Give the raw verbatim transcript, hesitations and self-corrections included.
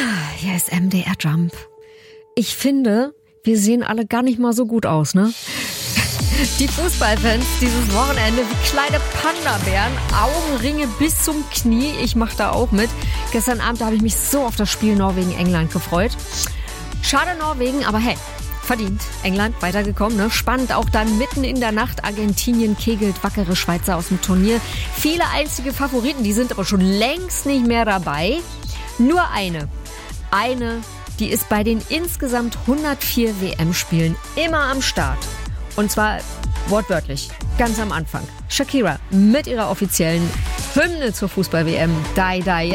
Hier ist M D R Jump. Ich finde, wir sehen alle gar nicht mal so gut aus, ne? Die Fußballfans dieses Wochenende wie kleine Panda-Bären, Augenringe bis zum Knie. Ich mache da auch mit. Gestern Abend habe ich mich so auf das Spiel Norwegen-England gefreut. Schade Norwegen, aber hey, verdient. England weitergekommen, ne? Spannend auch dann mitten in der Nacht. Argentinien kegelt wackere Schweizer aus dem Turnier. Viele einzige Favoriten, die sind aber schon längst nicht mehr dabei. Nur eine. Eine, die ist bei den insgesamt hundertvier W M-Spielen immer am Start. Und zwar wortwörtlich, ganz am Anfang. Shakira mit ihrer offiziellen Hymne zur Fußball-W M. Die, die.